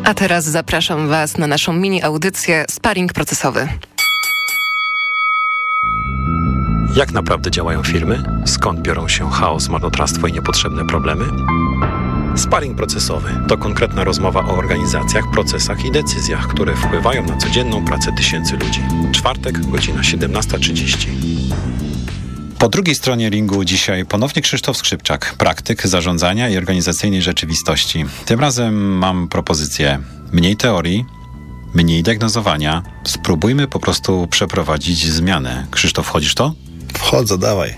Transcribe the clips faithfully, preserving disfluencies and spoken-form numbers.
A teraz zapraszam Was na naszą mini audycję Sparring procesowy. Jak naprawdę działają firmy? Skąd biorą się chaos, marnotrawstwo i niepotrzebne problemy? Sparring procesowy to konkretna rozmowa o organizacjach, procesach i decyzjach, które wpływają na codzienną pracę tysięcy ludzi. Czwartek, godzina siedemnasta trzydzieści. Po drugiej stronie ringu dzisiaj ponownie Krzysztof Skrzypczak, praktyk zarządzania i organizacyjnej rzeczywistości. Tym razem mam propozycję mniej teorii, mniej diagnozowania. Spróbujmy po prostu przeprowadzić zmianę. Krzysztof, wchodzisz w to? Wchodzę, dawaj.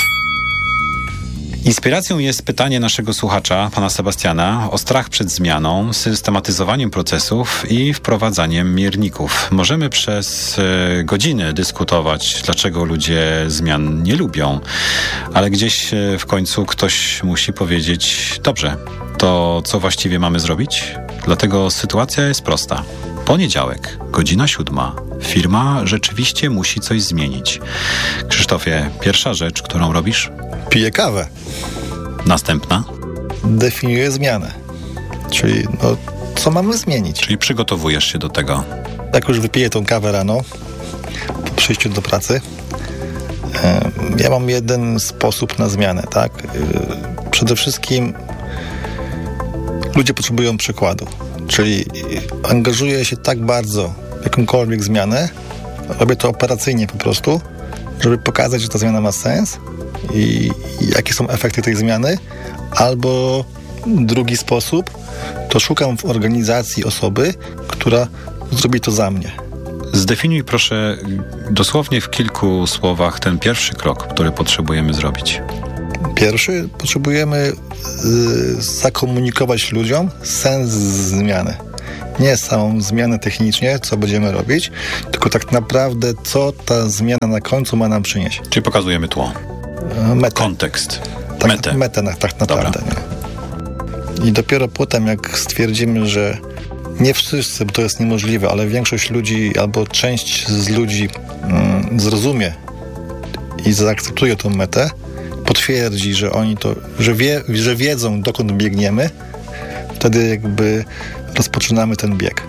Inspiracją jest pytanie naszego słuchacza, pana Sebastiana, o strach przed zmianą, systematyzowaniem procesów i wprowadzaniem mierników. Możemy przez e, godziny dyskutować, dlaczego ludzie zmian nie lubią, ale gdzieś e, w końcu ktoś musi powiedzieć, dobrze, to co właściwie mamy zrobić? Dlatego sytuacja jest prosta. Poniedziałek, godzina siódma. Firma rzeczywiście musi coś zmienić. Krzysztofie, pierwsza rzecz, którą robisz? Piję kawę. Następna? Definiuję zmianę. Czyli no, co mamy zmienić? Czyli przygotowujesz się do tego. Jak już wypiję tą kawę rano, po przyjściu do pracy, ja mam jeden sposób na zmianę, tak? Przede wszystkim ludzie potrzebują przykładu. Czyli angażuję się tak bardzo w jakąkolwiek zmianę, robię to operacyjnie po prostu, żeby pokazać, że ta zmiana ma sens i jakie są efekty tej zmiany, albo drugi sposób, to szukam w organizacji osoby, która zrobi to za mnie. Zdefiniuj proszę dosłownie w kilku słowach ten pierwszy krok, który potrzebujemy zrobić. Pierwszy, potrzebujemy y, zakomunikować ludziom sens zmiany. Nie samą zmianę technicznie, co będziemy robić, tylko tak naprawdę, co ta zmiana na końcu ma nam przynieść. Czyli pokazujemy tło. Metę. Kontekst. Tak, metę. Metę na, tak naprawdę. Nie? I dopiero potem, jak stwierdzimy, że nie wszyscy, bo to jest niemożliwe, ale większość ludzi albo część z ludzi mm, zrozumie i zaakceptuje tą metę, potwierdzi, że oni to, że, wie, że wiedzą, dokąd biegniemy, wtedy jakby rozpoczynamy ten bieg.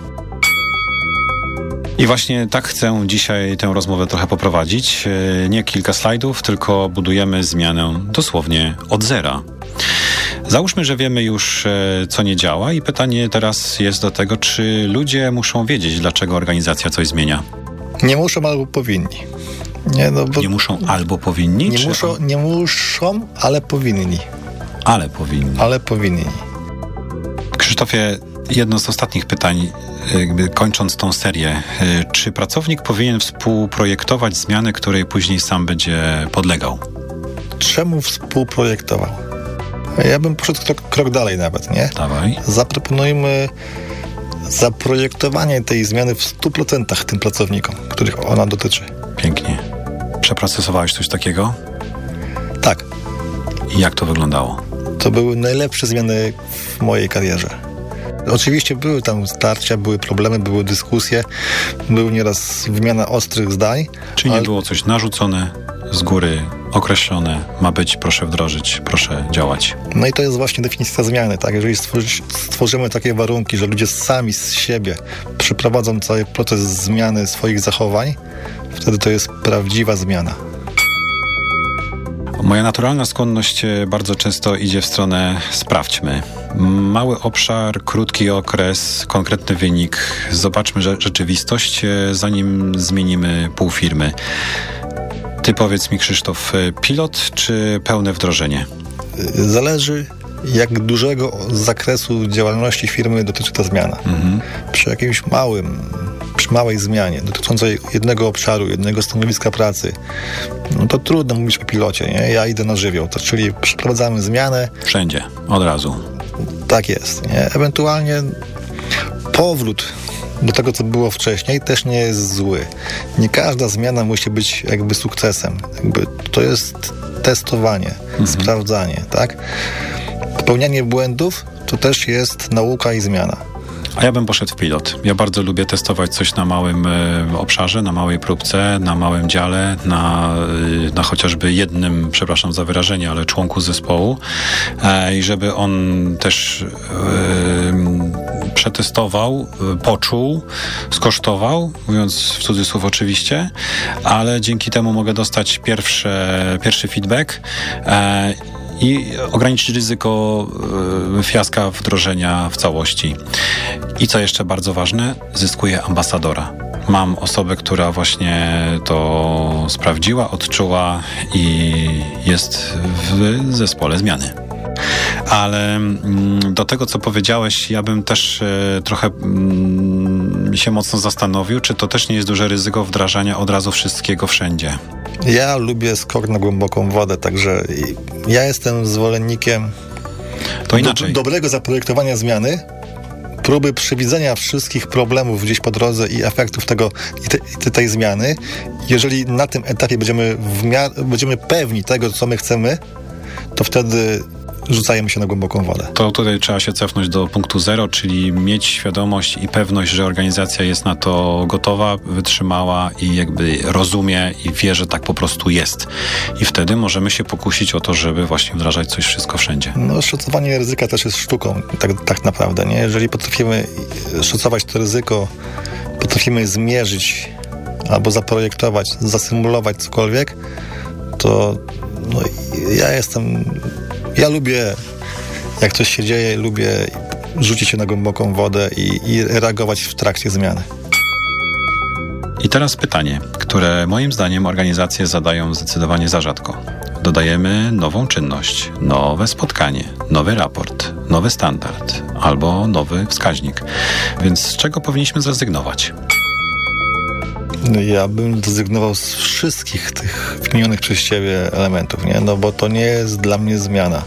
I właśnie tak chcę dzisiaj tę rozmowę trochę poprowadzić. Nie kilka slajdów, tylko budujemy zmianę dosłownie od zera. Załóżmy, że wiemy już, co nie działa i pytanie teraz jest do tego, czy ludzie muszą wiedzieć, dlaczego organizacja coś zmienia? Nie muszą albo powinni. Nie, no bo nie muszą albo powinni? Nie, czy... muszą, nie muszą, ale powinni. Ale powinni. Ale powinni. Krzysztofie, jedno z ostatnich pytań, jakby kończąc tą serię. Czy pracownik powinien współprojektować zmianę, której później sam będzie podlegał? Czemu współprojektował? Ja bym poszedł krok, krok dalej nawet, nie? Dawaj. Zaproponujmy zaprojektowanie tej zmiany w stu procentach tym pracownikom, których ona dotyczy. Pięknie. Przeprocesowałeś coś takiego? Tak. I jak to wyglądało? To były najlepsze zmiany w mojej karierze. Oczywiście były tam starcia, były problemy, były dyskusje, były nieraz wymiana ostrych zdań. Czyli nie ale... było coś narzucone, z góry określone, ma być, proszę wdrożyć, proszę działać. No i to jest właśnie definicja zmiany, tak? Jeżeli stworzymy takie warunki, że ludzie sami z siebie przeprowadzą cały proces zmiany swoich zachowań, wtedy to jest prawdziwa zmiana. Moja naturalna skłonność bardzo często idzie w stronę sprawdźmy. Mały obszar, krótki okres, konkretny wynik. Zobaczmy rzeczywistość, zanim zmienimy pół firmy. Ty powiedz mi, Krzysztof, pilot czy pełne wdrożenie? Zależy, jak dużego zakresu działalności firmy dotyczy ta zmiana. Mhm. Przy jakimś małym, przy małej zmianie dotyczącej jednego obszaru, jednego stanowiska pracy, no to trudno mówić o pilocie, nie? Ja idę na żywioł, to czyli przeprowadzamy zmianę. Wszędzie, od razu. Tak jest, nie? Ewentualnie powrót do tego, co było wcześniej, też nie jest zły. Nie każda zmiana musi być jakby sukcesem. Jakby to jest testowanie, mhm. sprawdzanie, tak? Popełnianie błędów to też jest nauka i zmiana. A ja bym poszedł w pilot. Ja bardzo lubię testować coś na małym y, obszarze, na małej próbce, na małym dziale, na, y, na chociażby jednym, przepraszam za wyrażenie, ale członku zespołu. E, I żeby on też y, przetestował, poczuł, skosztował, mówiąc w cudzysłów oczywiście, ale dzięki temu mogę dostać pierwsze, pierwszy feedback e, i ograniczyć ryzyko e, fiaska wdrożenia w całości. I co jeszcze bardzo ważne, zyskuję ambasadora. Mam osobę, która właśnie to sprawdziła, odczuła i jest w zespole zmiany. Ale do tego, co powiedziałeś, ja bym też trochę się mocno zastanowił, czy to też nie jest duże ryzyko wdrażania od razu wszystkiego wszędzie. Ja lubię skok na głęboką wodę, także ja jestem zwolennikiem to inaczej. Do, dobrego zaprojektowania zmiany, próby przewidzenia wszystkich problemów gdzieś po drodze i efektów tego, i te, i tej zmiany. Jeżeli na tym etapie będziemy, w miar- będziemy pewni tego, co my chcemy, to wtedy rzucajmy się na głęboką wodę. To tutaj trzeba się cofnąć do punktu zero, czyli mieć świadomość i pewność, że organizacja jest na to gotowa, wytrzymała i jakby rozumie i wie, że tak po prostu jest. I wtedy możemy się pokusić o to, żeby właśnie wdrażać coś wszystko wszędzie. No, szacowanie ryzyka też jest sztuką, tak, tak naprawdę, nie? Jeżeli potrafimy szacować to ryzyko, potrafimy zmierzyć albo zaprojektować, zasymulować cokolwiek, to no, ja jestem... Ja lubię, jak coś się dzieje, lubię rzucić się na głęboką wodę i, i reagować w trakcie zmiany. I teraz pytanie, które moim zdaniem organizacje zadają zdecydowanie za rzadko. Dodajemy nową czynność, nowe spotkanie, nowy raport, nowy standard albo nowy wskaźnik. Więc z czego powinniśmy zrezygnować? No, ja bym zrezygnował z wszystkich tych wymienionych przez ciebie elementów, nie? No bo to nie jest dla mnie zmiana.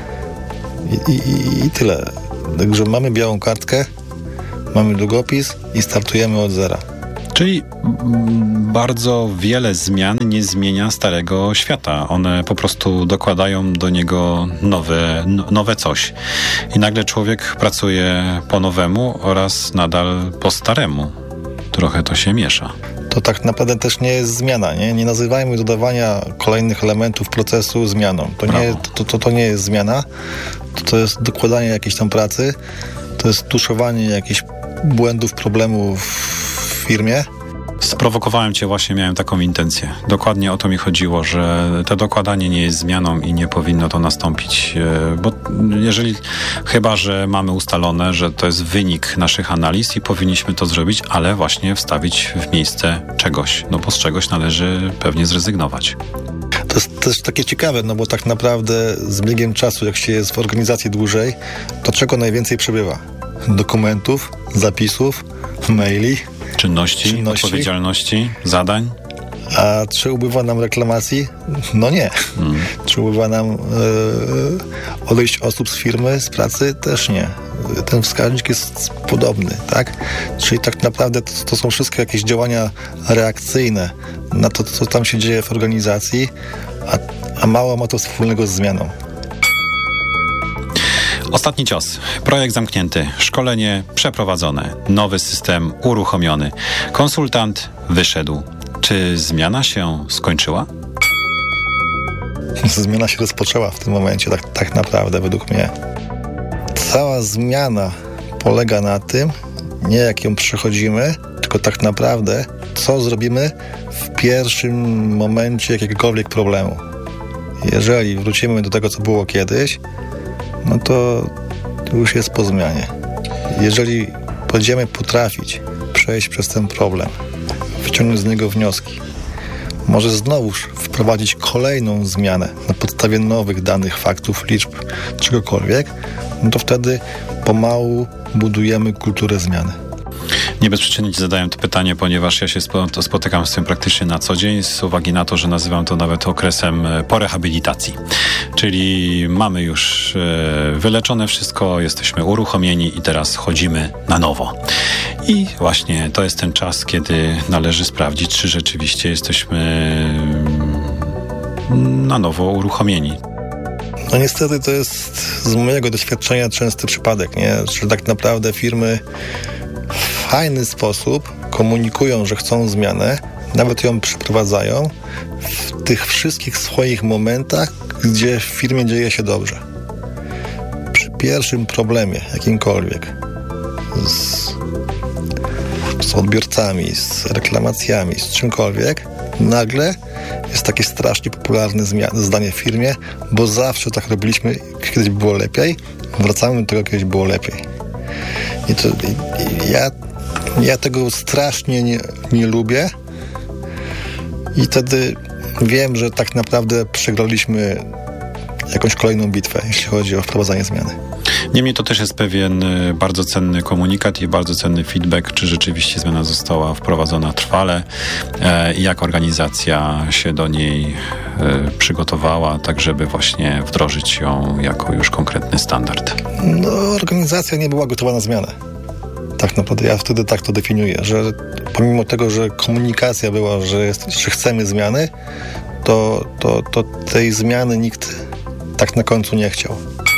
I, i, i tyle. Także mamy białą kartkę, mamy długopis i startujemy od zera. Czyli bardzo wiele zmian nie zmienia starego świata. One po prostu dokładają do niego nowe, nowe coś. I nagle człowiek pracuje po nowemu oraz nadal po staremu. Trochę to się miesza. To tak naprawdę też nie jest zmiana, nie? Nie nazywajmy dodawania kolejnych elementów procesu zmianą. To nie, to, to, to nie jest zmiana, to, to jest dokładanie jakiejś tam pracy, to jest tuszowanie jakichś błędów, problemów w firmie. Sprowokowałem cię, właśnie miałem taką intencję. Dokładnie o to mi chodziło, że to dokładanie nie jest zmianą i nie powinno to nastąpić, bo jeżeli, chyba że mamy ustalone, że to jest wynik naszych analiz i powinniśmy to zrobić, ale właśnie wstawić w miejsce czegoś, no bo z czegoś należy pewnie zrezygnować. To jest też takie ciekawe, no bo tak naprawdę z biegiem czasu, jak się jest w organizacji dłużej, to czego najwięcej przybywa? Dokumentów, zapisów, maili, Czynności, Czynności, odpowiedzialności, zadań. A czy ubywa nam reklamacji? No nie. Hmm. Czy ubywa nam yy, odejść osób z firmy, z pracy? Też nie. Ten wskaźnik jest podobny, tak? Czyli tak naprawdę to, to są wszystkie jakieś działania reakcyjne na to, co tam się dzieje w organizacji, a, a mało ma to wspólnego z zmianą. Ostatni cios. Projekt zamknięty. Szkolenie przeprowadzone. Nowy system uruchomiony. Konsultant wyszedł. Czy zmiana się skończyła? Zmiana się rozpoczęła w tym momencie, tak, tak naprawdę, według mnie. Cała zmiana polega na tym, nie jak ją przechodzimy, tylko tak naprawdę, co zrobimy w pierwszym momencie jakiegokolwiek problemu. Jeżeli wrócimy do tego, co było kiedyś, no to już jest po zmianie. Jeżeli będziemy potrafić przejść przez ten problem, wyciągnąć z niego wnioski, może znowuż wprowadzić kolejną zmianę na podstawie nowych danych, faktów, liczb, czegokolwiek, no to wtedy pomału budujemy kulturę zmiany. Nie bez przyczyny ci zadałem to pytanie, ponieważ ja się spotykam z tym praktycznie na co dzień, z uwagi na to, że nazywam to nawet okresem po rehabilitacji. Czyli mamy już wyleczone wszystko, jesteśmy uruchomieni i teraz chodzimy na nowo. I właśnie to jest ten czas, kiedy należy sprawdzić, czy rzeczywiście jesteśmy na nowo uruchomieni. No niestety to jest z mojego doświadczenia częsty przypadek, nie? Że tak naprawdę firmy w fajny sposób komunikują, że chcą zmianę, nawet ją przeprowadzają w tych wszystkich swoich momentach, gdzie w firmie dzieje się dobrze. Przy pierwszym problemie, jakimkolwiek, z, z odbiorcami, z reklamacjami, z czymkolwiek, nagle jest takie strasznie popularne zmia- zdanie w firmie, bo zawsze tak robiliśmy, kiedyś było lepiej, wracamy do tego, kiedyś było lepiej. I to i, i ja, ja tego strasznie nie, nie lubię i wtedy wiem, że tak naprawdę przegraliśmy jakąś kolejną bitwę, jeśli chodzi o wprowadzanie zmiany. Niemniej to też jest pewien bardzo cenny komunikat i bardzo cenny feedback, czy rzeczywiście zmiana została wprowadzona trwale i jak organizacja się do niej e, przygotowała, tak żeby właśnie wdrożyć ją jako już konkretny standard. No, organizacja nie była gotowa na zmianę. Tak naprawdę ja wtedy tak to definiuję, że pomimo tego, że komunikacja była, że, jest, że chcemy zmiany, to, to, to tej zmiany nikt tak na końcu nie chciał.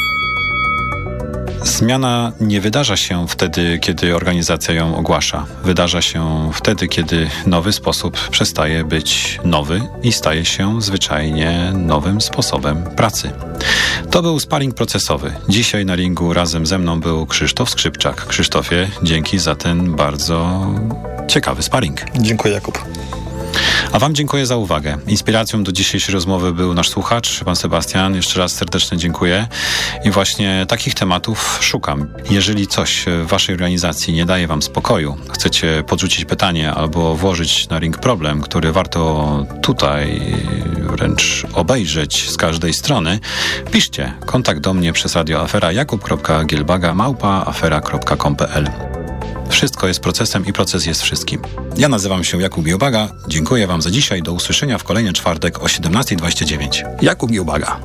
Zmiana nie wydarza się wtedy, kiedy organizacja ją ogłasza. Wydarza się wtedy, kiedy nowy sposób przestaje być nowy i staje się zwyczajnie nowym sposobem pracy. To był sparring procesowy. Dzisiaj na ringu razem ze mną był Krzysztof Skrzypczak. Krzysztofie, dzięki za ten bardzo ciekawy sparring. Dziękuję, Jakub. A wam dziękuję za uwagę. Inspiracją do dzisiejszej rozmowy był nasz słuchacz, pan Sebastian. Jeszcze raz serdecznie dziękuję. I właśnie takich tematów szukam. Jeżeli coś w waszej organizacji nie daje wam spokoju, chcecie podrzucić pytanie albo włożyć na ring problem, który warto tutaj wręcz obejrzeć z każdej strony, piszcie. Kontakt do mnie przez Radio Afera jakub kropka gielbaga małpa afera kropka com kropka p l. Wszystko jest procesem i proces jest wszystkim. Ja nazywam się Jakub Gielbaga. Dziękuję wam za dzisiaj. Do usłyszenia w kolejny czwartek o siedemnasta dwadzieścia dziewięć. Jakub Gielbaga.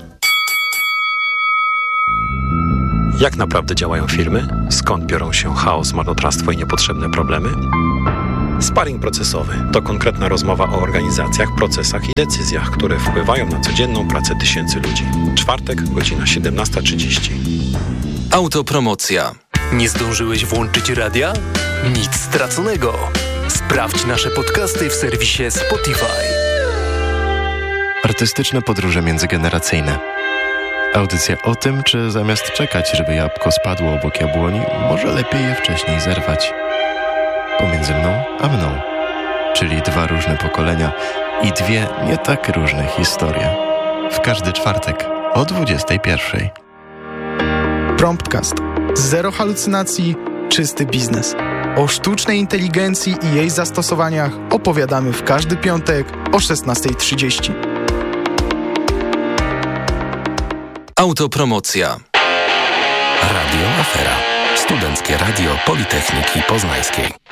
Jak naprawdę działają firmy? Skąd biorą się chaos, marnotrawstwo i niepotrzebne problemy? Sparring procesowy to konkretna rozmowa o organizacjach, procesach i decyzjach, które wpływają na codzienną pracę tysięcy ludzi. Czwartek, godzina siedemnasta trzydzieści. Autopromocja. Nie zdążyłeś włączyć radia? Nic straconego. Sprawdź nasze podcasty w serwisie Spotify. Artystyczne podróże międzygeneracyjne. Audycja o tym, czy zamiast czekać, żeby jabłko spadło obok jabłoni, może lepiej je wcześniej zerwać. Pomiędzy mną a mną. Czyli dwa różne pokolenia i dwie nie tak różne historie. W każdy czwartek o dwudziestej pierwszej. Promptcast. Zero halucynacji, czysty biznes. O sztucznej inteligencji i jej zastosowaniach opowiadamy w każdy piątek o szesnasta trzydzieści. Autopromocja. Radio Afera. Studenckie Radio Politechniki Poznańskiej.